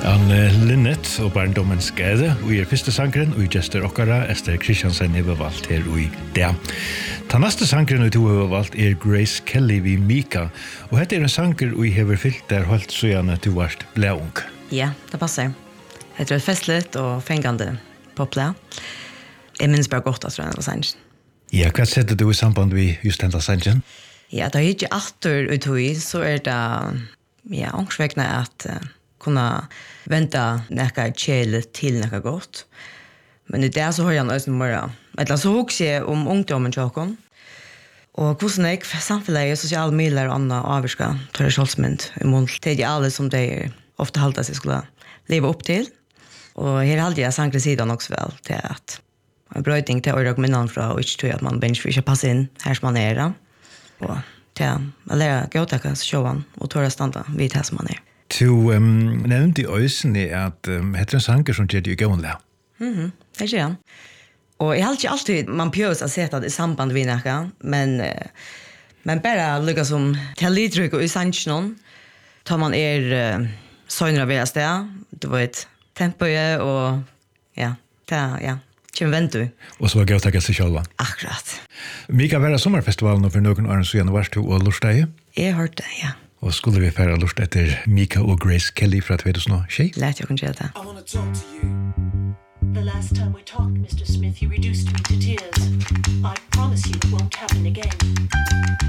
Linnet og barndommens skade, og første sangren, og Jester Okkara, Esther Christiansen har valgt her og i det. Ta neste sangren og to har valgt Grace Kelly vi Mika, og dette en sanger og har fyllt der holdt så gjerne til vårt blæung. Ja, det passer. Det er festligt og fengende poplæ. Jeg minns bare godt at det var sangen. Ja, hva setter du i samband med just denne sangen? Ja, det er ikke alltid uttøy, så det, ja, ångsvekne at kunna vänta näka kjele till näka gott. Men det där så har jag nästan mer. Eller så också om ungdomen tjockon. Och hur snäck samhället sociala medier och andra avska tar skjolsmynd emot det alla som det ofta halta sig skulle leva upp till. Och här hade jag sankre sidan också väl till att en bröting till öra minnen från och inte att man bench för passa in här som man är. Och till att lära gå till showan och ta standa vid här som man är. Du nevnte i øysene at heter en sanger som gjør det i gående. Det gjør han. Og jeg har ikke alltid man pjøs å sette det i samband med noe, men bare lykkes som til lidtrykk og i sannsjonen, tar man søgner av hver sted, det var et tempo og ja, kjem vent du. Og så var det å takke seg selv. Akkurat. Mika var sommerfestivalen for noen år siden var du og lortet? Jeg hørte det, ja. Og skulle vi fære lort etter Mika og Grace Kelly fra 2006? Lät jag kan göra det. I want to talk to you. The last time we talked, Mr. Smith, you reduced me to tears. I promise you it won't happen again.